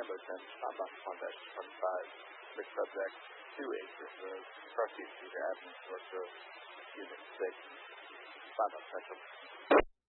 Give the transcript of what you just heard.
Hamilton, outbound contact 25, mixed subject 28 reserve, proceed to the admin source of unit 6, 5 on Central.